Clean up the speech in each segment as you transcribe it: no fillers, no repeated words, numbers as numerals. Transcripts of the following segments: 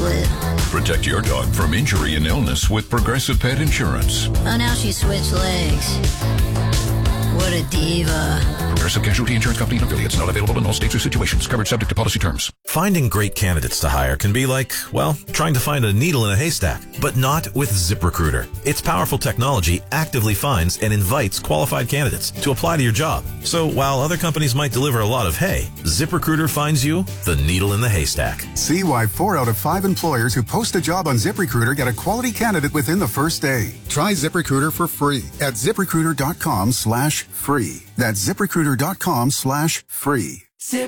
split. Protect your dog from injury and illness with Progressive Pet Insurance. Oh, now she switched legs. What a diva. Progressive Casualty Insurance Company and affiliates. Not available in all states or situations. Covered subject to policy terms. Finding great candidates to hire can be like, well, trying to find a needle in a haystack, but not with ZipRecruiter. Its powerful technology actively finds and invites qualified candidates to apply to your job. So while other companies might deliver a lot of hay, ZipRecruiter finds you the needle in the haystack. See why 4 out of 5 employers who post a job on ZipRecruiter get a quality candidate within the first day. Try ZipRecruiter for free at ZipRecruiter.com/free. That's ZipRecruiter.com/free.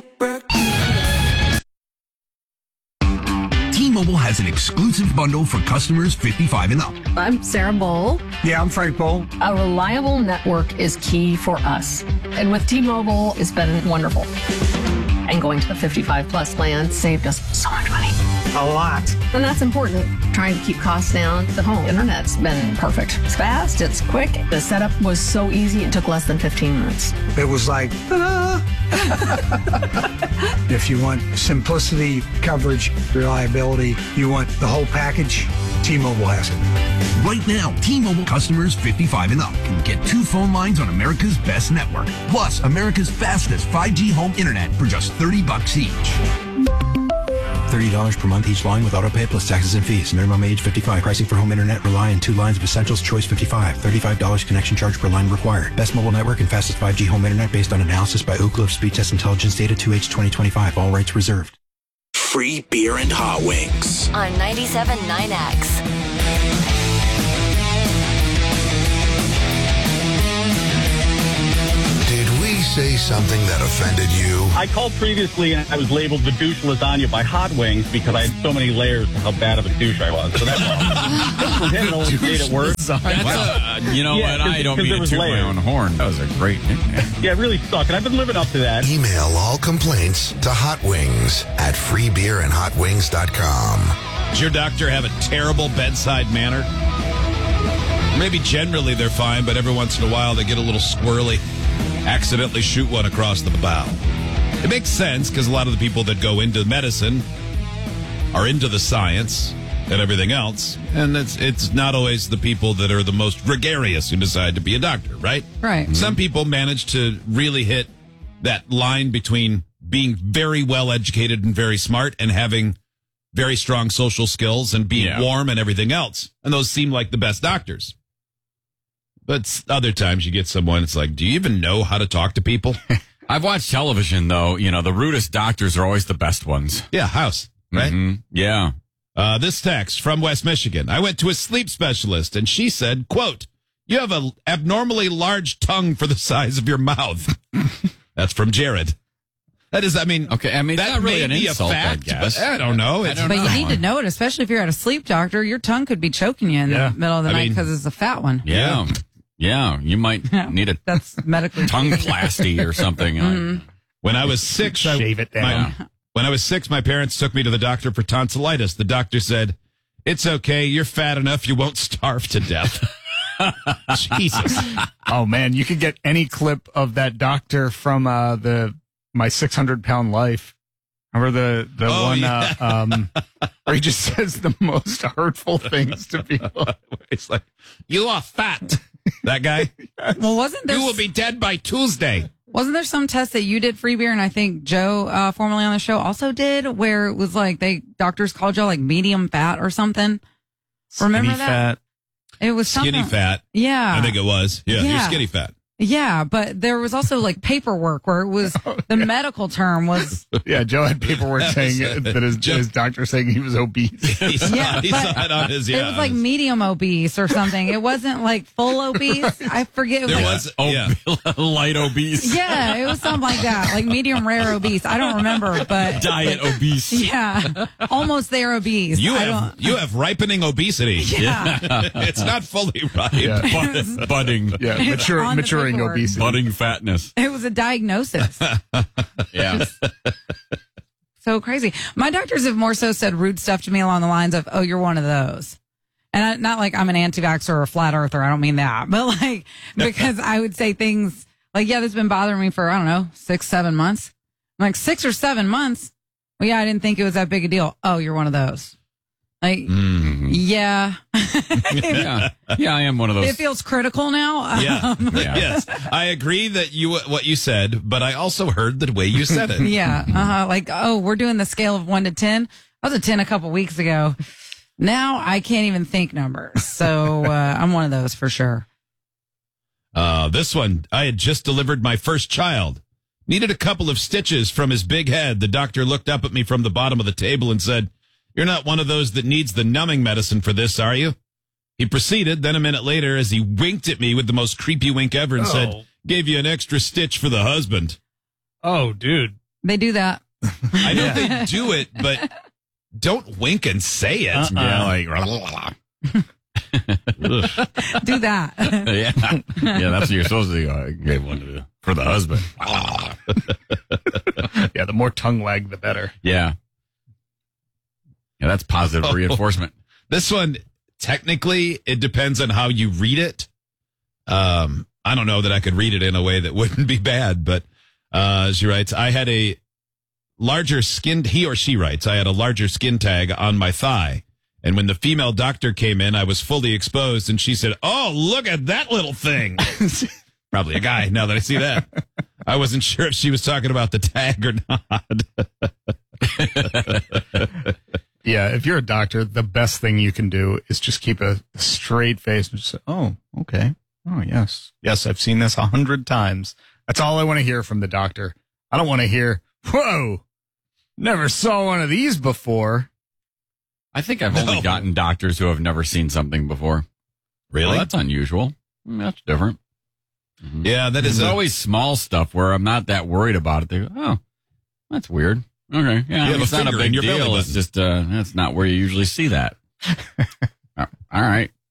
T-Mobile has an exclusive bundle for customers 55 and up. I'm Sarah Bowl. Yeah, I'm Frank Bowl. A reliable network is key for us. And with T-Mobile, it's been wonderful. And going to the 55 plus plan saved us so much money. A lot. And that's important. Trying to keep costs down. The home internet's been perfect. It's fast, it's quick. The setup was so easy, it took less than 15 minutes. It was like, ta-da! If you want simplicity, coverage, reliability, you want the whole package, T-Mobile has it. Right now, T-Mobile customers 55 and up can get 2 phone lines on America's best network, plus America's fastest 5G home internet for just $30 each. $30 per month each line with autopay plus taxes and fees. Minimum age 55. Pricing for home internet rely on 2 lines of Essentials Choice 55. $35 connection charge per line required. Best mobile network and fastest 5G home internet based on analysis by Oak Cliff Speed Test Intelligence data 2H 2025. All rights reserved. Free beer and hot wings on 97.9X. Say something that offended you? I called previously and I was labeled the douche lasagna by Hot Wings because I had so many layers of how bad of a douche I was. So that's for him, it only made it worse. You know what? I don't mean to toot my own horn. That was a great nickname. Yeah, it really sucked, and I've been living up to that. Email all complaints to Hot Wings at freebeerandhotwings.com. Does your doctor have a terrible bedside manner? Maybe generally they're fine, but every once in a while they get a little squirrely. Accidentally shoot one across the bow. It makes sense because a lot of the people that go into medicine are into the science and everything else, and it's not always the people that are the most gregarious who decide to be a doctor, right? Right. Mm-hmm. Some people manage to really hit that line between being very well educated and very smart and having very strong social skills and being warm and everything else, and those seem like the best doctors. But other times you get someone, it's like, do you even know how to talk to people? I've watched television, though. You know, the rudest doctors are always the best ones. Yeah, House, right? Mm-hmm. Yeah. This text from West Michigan. I went to a sleep specialist, and she said, quote, you have an abnormally large tongue for the size of your mouth. That's from Jared. That is, I mean, okay. I mean, that not really may an be insult, a fact, I guess. but I don't know. But you need to know it, especially if you're at a sleep doctor. Your tongue could be choking you in the middle of the night because it's a fat one. Yeah. Yeah, you might need a that's medically tongue plasty or something. Mm-hmm. When I was 6, shave it down. When I was 6, my parents took me to the doctor for tonsillitis. The doctor said, "It's okay. You're fat enough. You won't starve to death." Jesus. Oh man, you could get any clip of that doctor from My 600-Pound Life. Remember the one where he just says the most hurtful things to people. It's like, you are fat. That guy? Well, wasn't there... You will be dead by Tuesday. Wasn't there some test that you did, Free Beer, and I think Joe, formerly on the show, also did, where it was like doctors called you like medium fat or something? Remember skinny that? Fat. It was something. Skinny fat. Yeah. I think it was. Yeah, you're skinny fat. Yeah, but there was also like paperwork where it was the medical term was. Yeah, Joe had paperwork saying that his doctor saying he was obese. He saw it on his. It was like medium obese or something. It wasn't like full obese. I forget. There was light obese. Yeah, it was something like that, like medium rare obese. I don't remember, but diet obese. Yeah, almost there obese. You have ripening obesity. Yeah, it's not fully ripe. Yeah. Budding. Yeah, maturing obesity. Budding fatness. It was a diagnosis. Yeah. So crazy. My doctors have more so said rude stuff to me along the lines of, "Oh, you're one of those." And not like I'm an anti-vaxxer or a flat earther. I don't mean that. But like, because I would say things like, yeah, this has been bothering me for, I don't know, 6-7 months. I'm like, 6 or 7 months? Well, yeah, I didn't think it was that big a deal. Oh, you're one of those. Like, yeah. Yeah, I am one of those. It feels critical now. Yeah. Yes. I agree that what you said, but I also heard the way you said it. Yeah. Like, oh, we're doing the scale of 1 to 10. I was a 10 a couple weeks ago. Now I can't even think numbers. So I'm one of those for sure. This one, I had just delivered my first child. Needed a couple of stitches from his big head. The doctor looked up at me from the bottom of the table and said, "You're not one of those that needs the numbing medicine for this, are you?" He proceeded, then a minute later, as he winked at me with the most creepy wink ever and said, "Gave you an extra stitch for the husband." Oh, dude. They do that. I know they do it, but don't wink and say it. Yeah, like... Do that. Yeah, that's what you're supposed to do. I gave one for the husband. Yeah, the more tongue wag, the better. Yeah, that's positive reinforcement. This one, technically, it depends on how you read it. I don't know that I could read it in a way that wouldn't be bad, but she writes, he or she writes, I had a larger skin tag on my thigh. And when the female doctor came in, I was fully exposed, and she said, "Oh, look at that little thing." Probably a guy, now that I see that. I wasn't sure if she was talking about the tag or not. Yeah, if you're a doctor, the best thing you can do is just keep a straight face and just say, "Oh, okay. Oh, yes. Yes, I've seen this 100 times." That's all I want to hear from the doctor. I don't want to hear, "Whoa, never saw one of these before." I think I've only gotten doctors who have never seen something before. Really? Well, that's unusual. That's different. Mm-hmm. Yeah, that is always small stuff where I'm not that worried about it. They go, "Oh, that's weird." Okay. Yeah, it's not a big deal. It's just, that's not where you usually see that. All right.